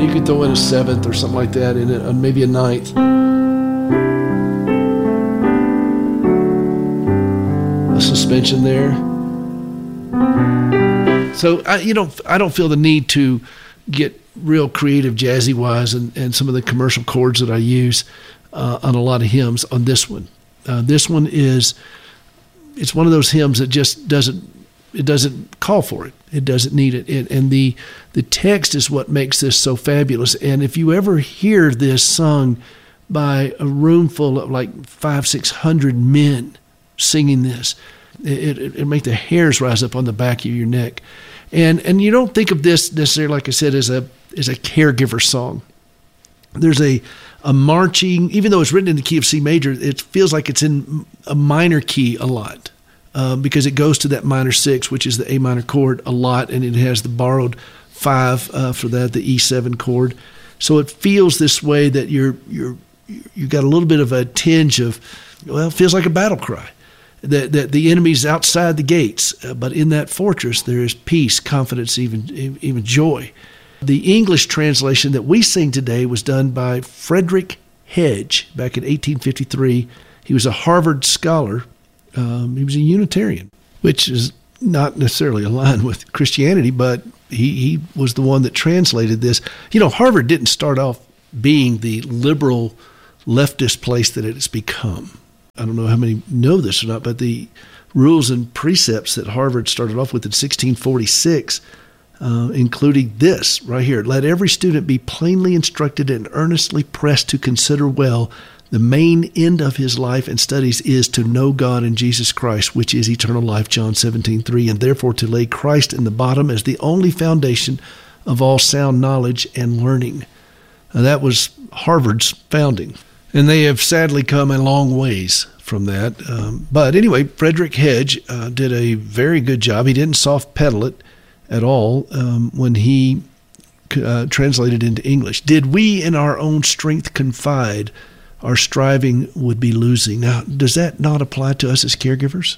You could throw in a seventh or something like that, and maybe a ninth. A suspension there. So I don't feel the need to get real creative jazzy wise and some of the commercial chords that I use on a lot of hymns on this one. This one it's one of those hymns that just doesn't call for it. It doesn't need it. And the text is what makes this so fabulous. And if you ever hear this sung by a room full of like 500-600 men singing this, it make the hairs rise up on the back of your neck. And you don't think of this necessarily, like I said, as a caregiver song. There's a marching, even though it's written in the key of C major, it feels like it's in a minor key a lot because it goes to that minor 6, which is the A minor chord, a lot, and it has the borrowed 5 for that, the E7 chord. So it feels this way that you got a little bit of a tinge of, well, it feels like a battle cry. That the enemy's outside the gates, but in that fortress there is peace, confidence, even joy. The English translation that we sing today was done by Frederick Hedge back in 1853. He was a Harvard scholar. He was a Unitarian, which is not necessarily aligned with Christianity, but he was the one that translated this. Harvard didn't start off being the liberal leftist place that it has become. I don't know how many know this or not, but the rules and precepts that Harvard started off with in 1646, including this right here: let every student be plainly instructed and earnestly pressed to consider well the main end of his life and studies is to know God and Jesus Christ, which is eternal life, John 17:3, and therefore to lay Christ in the bottom as the only foundation of all sound knowledge and learning. Now, that was Harvard's founding. And they have sadly come a long ways from that. But anyway, Frederick Hedge did a very good job. He didn't soft pedal it at all when he translated into English. Did we in our own strength confide, our striving would be losing. Now, does that not apply to us as caregivers?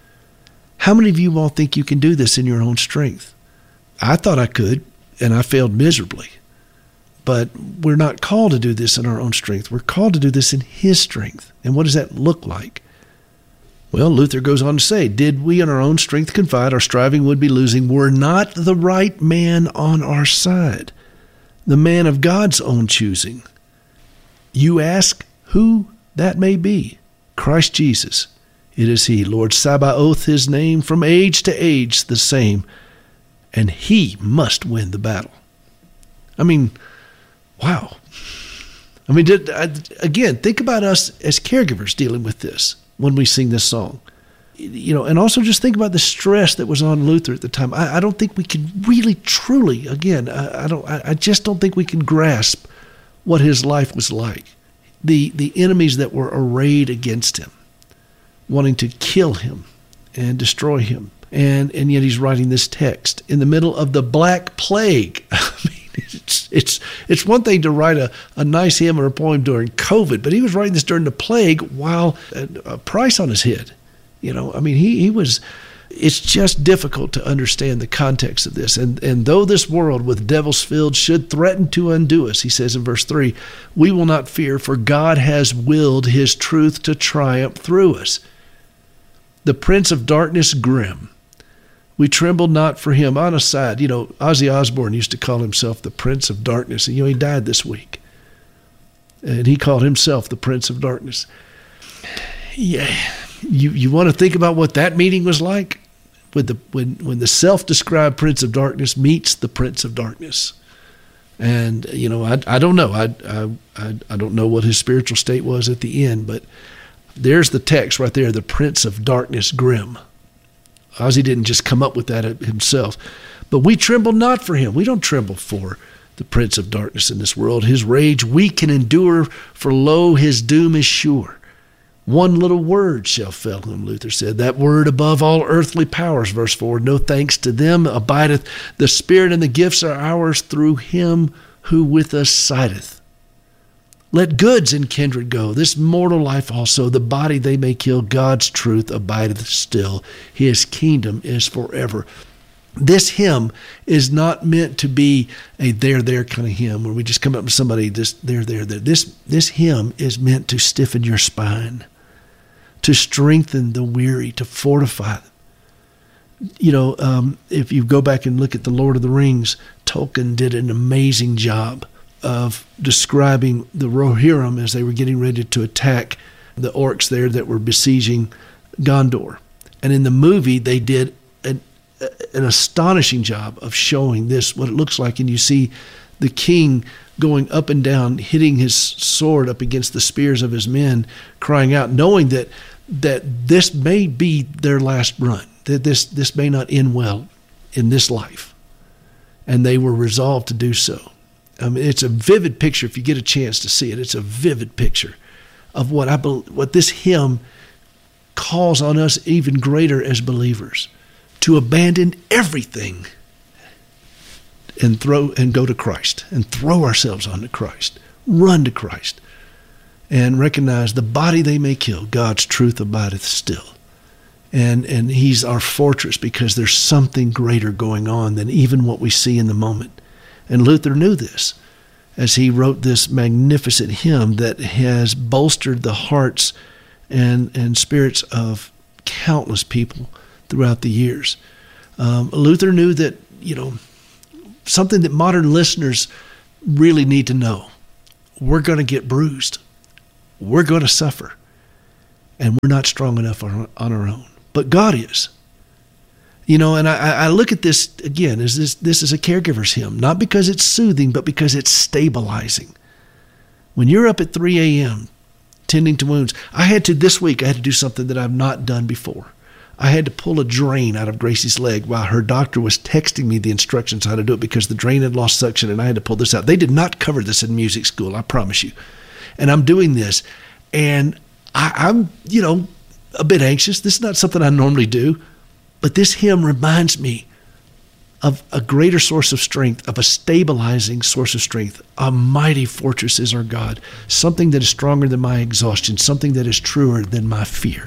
How many of you all think you can do this in your own strength? I thought I could, and I failed miserably. But we're not called to do this in our own strength. We're called to do this in His strength. And what does that look like? Well, Luther goes on to say, did we in our own strength confide, our striving would be losing, were not the right man on our side, the man of God's own choosing. You ask who that may be. Christ Jesus. It is He, Lord Sabaoth, His name, from age to age the same. And He must win the battle. I mean, wow. I mean, again, think about us as caregivers dealing with this when we sing this song. And also just think about the stress that was on Luther at the time. I don't think we can really, truly, again, I just don't think we can grasp what his life was like. The enemies that were arrayed against him, wanting to kill him and destroy him. And yet he's writing this text in the middle of the Black Plague. I mean, it's one thing to write a nice hymn or a poem during COVID, but he was writing this during the plague while a price on his head. I mean, he was. It's just difficult to understand the context of this. And though this world with devils filled should threaten to undo us, he says in verse 3, we will not fear, for God has willed His truth to triumph through us. The prince of darkness grim, we trembled not for him. On a side, Ozzy Osbourne used to call himself the Prince of Darkness. And, he died this week. And he called himself the Prince of Darkness. Yeah. You want to think about what that meeting was like? When the self-described Prince of Darkness meets the Prince of Darkness. And, I don't know. I don't know what his spiritual state was at the end, but there's the text right there, the Prince of Darkness grim. Ozzy didn't just come up with that himself. But we tremble not for him. We don't tremble for the Prince of Darkness in this world. His rage we can endure, for lo, his doom is sure. One little word shall fell him, Luther said. That word above all earthly powers, verse 4. No thanks to them abideth. The Spirit and the gifts are ours through Him who with us sideth. Let goods and kindred go, this mortal life also, the body they may kill, God's truth abideth still. His kingdom is forever. This hymn is not meant to be a there kind of hymn where we just come up to somebody, this there. This hymn is meant to stiffen your spine, to strengthen the weary, to fortify them. If you go back and look at The Lord of the Rings, Tolkien did an amazing job of describing the Rohirrim as they were getting ready to attack the orcs there that were besieging Gondor. And in the movie, they did an astonishing job of showing this, what it looks like. And you see the king going up and down, hitting his sword up against the spears of his men, crying out, knowing that this may be their last run, that this may not end well in this life. And they were resolved to do so. It's a vivid picture. If you get a chance to see it, it's a vivid picture of what this hymn calls on us even greater as believers, to abandon everything and go to Christ and throw ourselves onto Christ, run to Christ, and recognize the body they may kill, God's truth abideth still. And he's our fortress because there's something greater going on than even what we see in the moment. And Luther knew this as he wrote this magnificent hymn that has bolstered the hearts and spirits of countless people throughout the years. Luther knew that, something that modern listeners really need to know. We're going to get bruised. We're going to suffer. And we're not strong enough on our own. But God is. And I look at this again as this is a caregiver's hymn, not because it's soothing, but because it's stabilizing. When you're up at 3 a.m. tending to wounds, this week I had to do something that I've not done before. I had to pull a drain out of Gracie's leg while her doctor was texting me the instructions how to do it because the drain had lost suction and I had to pull this out. They did not cover this in music school, I promise you. And I'm doing this, and I'm a bit anxious. This is not something I normally do. But this hymn reminds me of a greater source of strength, of a stabilizing source of strength. A mighty fortress is our God, something that is stronger than my exhaustion, something that is truer than my fear.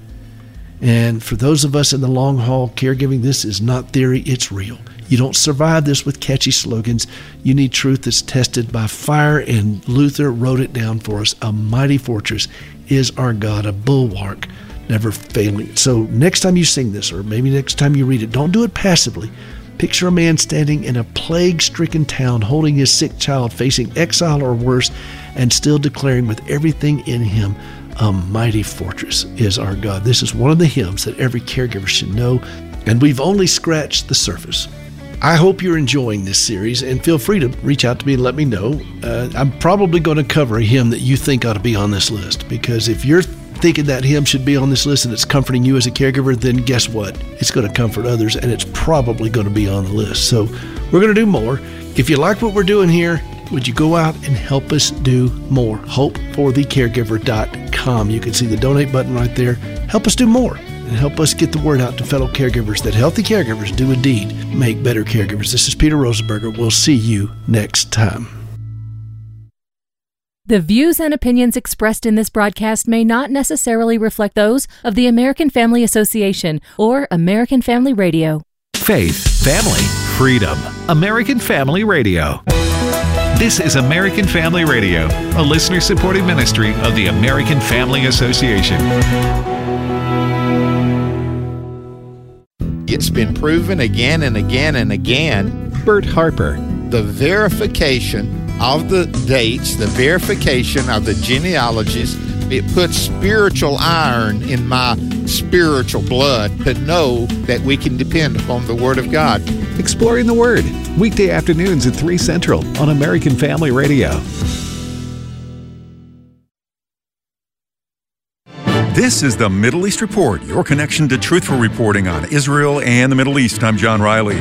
And for those of us in the long haul caregiving, this is not theory, it's real. You don't survive this with catchy slogans. You need truth that's tested by fire, and Luther wrote it down for us. A mighty fortress is our God, a bulwark never failing. So next time you sing this, or maybe next time you read it, don't do it passively. Picture a man standing in a plague-stricken town, holding his sick child, facing exile or worse, and still declaring with everything in him, a mighty fortress is our God. This is one of the hymns that every caregiver should know, and we've only scratched the surface. I hope you're enjoying this series, and feel free to reach out to me and let me know. I'm probably going to cover a hymn that you think ought to be on this list, because if you're thinking that hymn should be on this list and it's comforting you as a caregiver, then guess what? It's going to comfort others, and it's probably going to be on the list. So we're going to do more. If you like what we're doing here, would you go out and help us do more? HopeForTheCaregiver.com. You can see the donate button right there. Help us do more and help us get the word out to fellow caregivers that healthy caregivers do indeed make better caregivers. This is Peter Rosenberger. We'll see you next time. The views and opinions expressed in this broadcast may not necessarily reflect those of the American Family Association or American Family Radio. Faith, family, freedom. American Family Radio. This is American Family Radio, a listener-supported ministry of the American Family Association. It's been proven again and again and again. Bert Harper. The verification of the dates, the verification of the genealogies, it puts spiritual iron in my spiritual blood to know that we can depend upon the Word of God. Exploring the Word, weekday afternoons at 3 Central on American Family Radio. This is the Middle East Report, your connection to truthful reporting on Israel and the Middle East. I'm John Riley.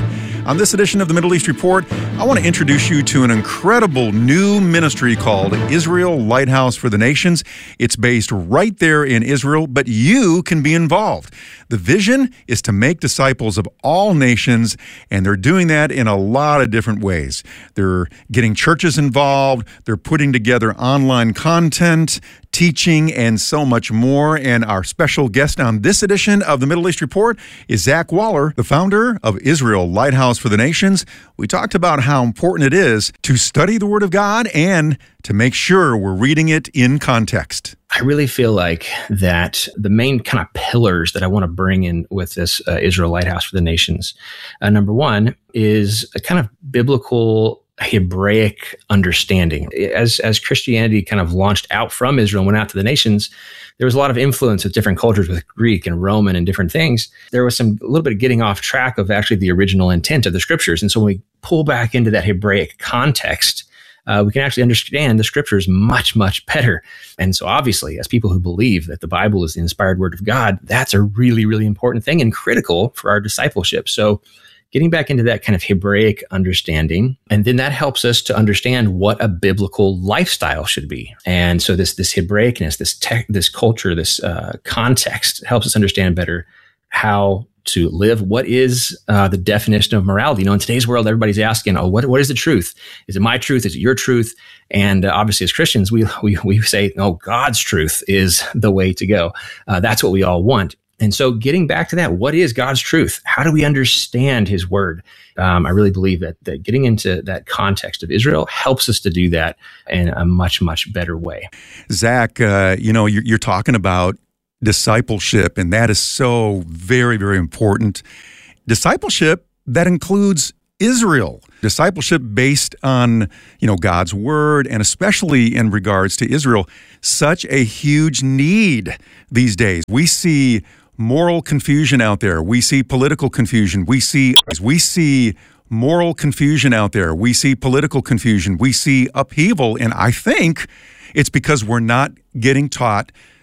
On this edition of the Middle East Report, I want to introduce you to an incredible new ministry called Israel Lighthouse for the Nations. It's based right there in Israel, but you can be involved. The vision is to make disciples of all nations, and they're doing that in a lot of different ways. They're getting churches involved, they're putting together online content, teaching, and so much more. And our special guest on this edition of the Middle East Report is Zach Waller, the founder of Israel Lighthouse for the Nations. We talked about how important it is to study the Word of God and to make sure we're reading it in context. I really feel like that the main kind of pillars that I want to bring in with this Israel Lighthouse for the Nations, number one, is a kind of biblical Hebraic understanding. As Christianity kind of launched out from Israel and went out to the nations, there was a lot of influence of different cultures with Greek and Roman and different things. There was a little bit of getting off track of actually the original intent of the scriptures. And so when we pull back into that Hebraic context, we can actually understand the scriptures much, much better. And so obviously, as people who believe that the Bible is the inspired word of God, that's a really, really important thing and critical for our discipleship. So getting back into that kind of Hebraic understanding, and then that helps us to understand what a biblical lifestyle should be. And so this Hebraicness, this culture, this context helps us understand better how to live. What is the definition of morality? In today's world, everybody's asking, what is the truth? Is it my truth? Is it your truth? And obviously, as Christians, we say, no, God's truth is the way to go. That's what we all want. And so getting back to that, what is God's truth? How do we understand his word? I really believe that getting into that context of Israel helps us to do that in a much, much better way. Zach, you're talking about discipleship, and that is so very, very important. Discipleship, that includes Israel. Discipleship based on, God's word, and especially in regards to Israel, such a huge need these days. We see moral confusion out there. We see political confusion. We see moral confusion out there. We see political confusion. We see upheaval. And I think it's because we're not getting taught